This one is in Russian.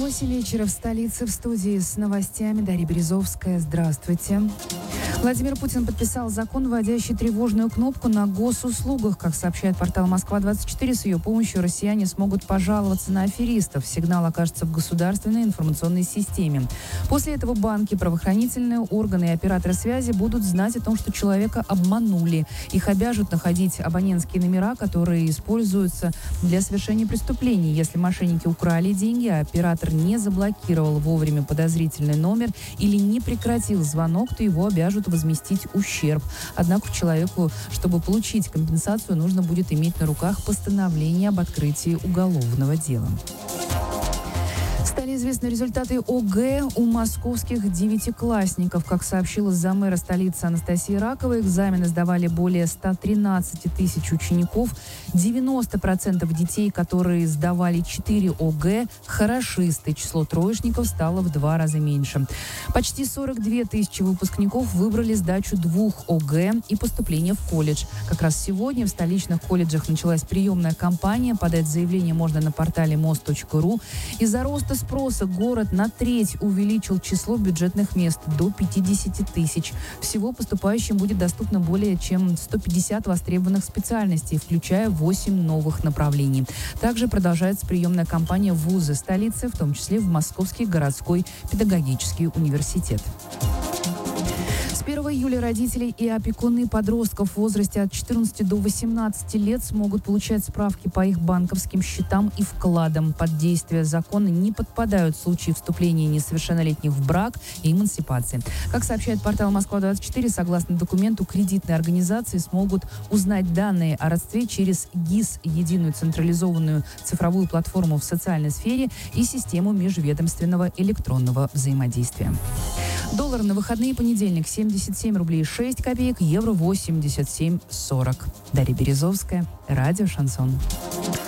8 вечера в столице, в студии с новостями Дарья Березовская. Здравствуйте. Владимир Путин подписал закон, вводящий тревожную кнопку на госуслугах. Как сообщает портал «Москва-24», с ее помощью россияне смогут пожаловаться на аферистов. Сигнал окажется в государственной информационной системе. После этого банки, правоохранительные органы и операторы связи будут знать о том, что человека обманули. Их обяжут находить абонентские номера, которые используются для совершения преступлений. Если мошенники украли деньги, а оператор не заблокировал вовремя подозрительный номер или не прекратил звонок, то его обяжут возместить ущерб. Однако человеку, чтобы получить компенсацию, нужно будет иметь на руках постановление об открытии уголовного дела. Стали известны результаты ОГЭ у московских девятиклассников. Как сообщила замэра столицы Анастасия Ракова, экзамены сдавали более 113 тысяч учеников. 90% детей, которые сдавали 4 ОГЭ, хорошисты. Число троечников стало в 2 раза меньше. Почти 42 тысячи выпускников выбрали сдачу 2 ОГЭ и поступление в колледж. Как раз сегодня в столичных колледжах началась приемная кампания. Подать заявление можно на портале most.ru. Из-за роста спроса город на треть увеличил число бюджетных мест до 50 тысяч. Всего поступающим будет доступно более чем 150 востребованных специальностей, включая 8 новых направлений. Также продолжается приемная кампания в вузы столицы, в том числе в Московский городской педагогический университет. С 1 июля родители и опекуны подростков в возрасте от 14 до 18 лет смогут получать справки по их банковским счетам и вкладам. Под действие закона не подпадают случаи вступления несовершеннолетних в брак и эмансипации. Как сообщает портал «Москва-24», согласно документу, кредитные организации смогут узнать данные о родстве через ГИС, единую централизованную цифровую платформу в социальной сфере, и систему межведомственного электронного взаимодействия. Доллар на выходные: понедельник 77 рублей 6 копеек, евро 87,40. Дарья Березовская, радио «Шансон».